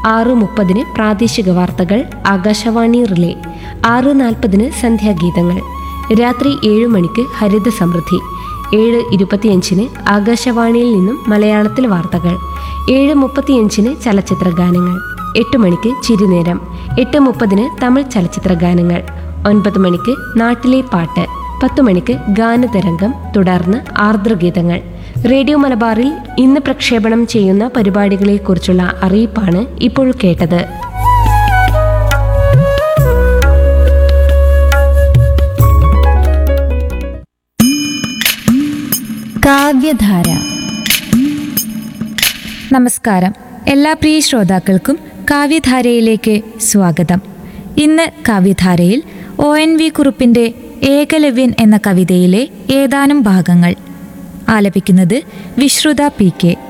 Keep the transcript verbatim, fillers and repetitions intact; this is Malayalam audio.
ആറ് മുപ്പതിന് പ്രാദേശിക വാർത്തകൾ ആകാശവാണി റിലേ. ആറ് നാൽപ്പതിന് സന്ധ്യാഗീതങ്ങൾ. രാത്രി ഏഴ് മണിക്ക് ഹരിത സമൃദ്ധി. ഏഴ് ഇരുപത്തിയഞ്ചിന് ആകാശവാണിയിൽ നിന്നും മലയാളത്തിൽ വാർത്തകൾ. ഏഴ് മുപ്പത്തിയഞ്ചിന് ചലച്ചിത്ര ഗാനങ്ങൾ. എട്ട് മണിക്ക് ചിരിനേരം. എട്ട് മുപ്പതിന് തമിഴ് ചലച്ചിത്ര ഗാനങ്ങൾ. ഒൻപത് മണിക്ക് നാട്ടിലെ പാട്ട്. പത്തു മണിക്ക് ഗാനതരംഗം. തുടർന്ന് ആർദ്രഗീതങ്ങൾ. റേഡിയോ മലബാറിൽ ഇന്ന് പ്രക്ഷേപണം ചെയ്യുന്ന പരിപാടികളെക്കുറിച്ചുള്ള അറിയിപ്പാണ് ഇപ്പോൾ കേട്ടത്. കാവ്യധാര. നമസ്കാരം. എല്ലാ പ്രിയ ശ്രോതാക്കൾക്കും കാവ്യധാരയിലേക്ക് സ്വാഗതം. ഇന്ന് കാവ്യധാരയിൽ ഒ എൻ വി കുറുപ്പിൻ്റെ ഏകലവ്യൻ എന്ന കവിതയിലെ ഏതാനും ഭാഗങ്ങൾ ആലപിക്കുന്നത് വിശ്രുത പി കെ.